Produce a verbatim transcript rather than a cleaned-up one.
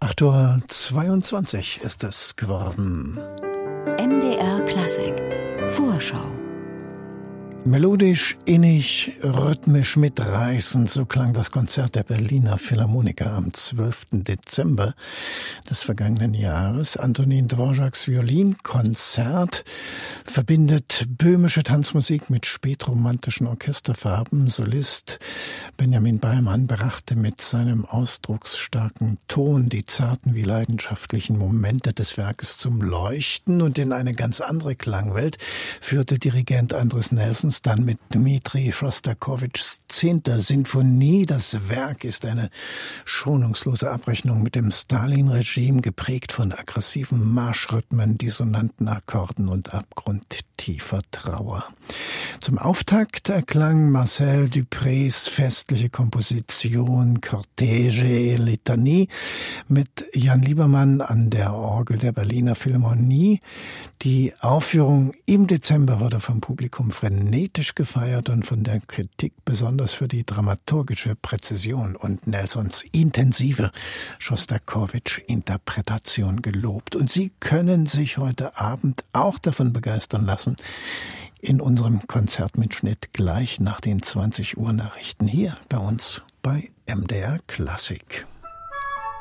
acht Uhr zweiundzwanzig ist es geworden. M D R Klassik Vorschau. Melodisch, innig, rhythmisch mitreißend, so klang das Konzert der Berliner Philharmoniker am zwölften Dezember des vergangenen Jahres. Antonin Dvořáks Violinkonzert verbindet böhmische Tanzmusik mit spätromantischen Orchesterfarben. Solist Benjamin Beimann brachte mit seinem ausdrucksstarken Ton die zarten wie leidenschaftlichen Momente des Werkes zum Leuchten, und in eine ganz andere Klangwelt führte Dirigent Andris Nelsons dann mit Dmitri Schostakowitschs zehnter Sinfonie. Das Werk ist eine schonungslose Abrechnung mit dem Stalin-Regime, geprägt von aggressiven Marschrhythmen, dissonanten Akkorden und abgrundtiefer Trauer. Zum Auftakt erklang Marcel Duprés festliche Komposition Cortège et Litanie mit Jan Liebermann an der Orgel der Berliner Philharmonie. Die Aufführung im Dezember wurde vom Publikum frenetisch gefeiert und von der Kritik besonders für die dramaturgische Präzision und Nelsons intensive Schostakowitsch-Interpretation gelobt. Und Sie können sich heute Abend auch davon begeistern lassen in unserem Konzertmitschnitt gleich nach den zwanzig Uhr Nachrichten hier bei uns bei M D R Klassik.